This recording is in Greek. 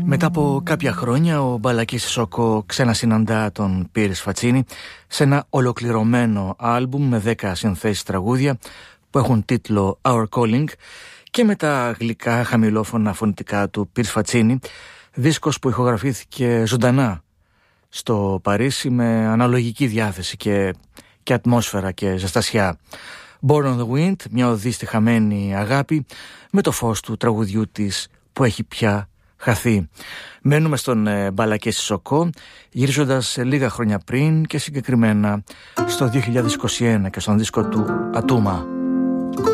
Μετά από κάποια χρόνια ο Μπαλακής Σισοκό ξανασυναντά τον Πίρς Φατσίνι σε ένα ολοκληρωμένο άλμπουμ με 10 συνθέσεις τραγούδια που έχουν τίτλο Our Calling και με τα γλυκά χαμηλόφωνα φωνητικά του Πίρς Φατσίνι, δίσκος που ηχογραφήθηκε ζωντανά στο Παρίσι με αναλογική διάθεση και ατμόσφαιρα και ζεστασιά. Born on the Wind, μια οδή στη χαμένη αγάπη με το φως του τραγουδιού της που έχει πια χαθεί. Μένουμε στον Μπαλακέ Σισοκό, γυρίζοντας λίγα χρόνια πριν και συγκεκριμένα στο 2021 και στον δίσκο του Ατούμα.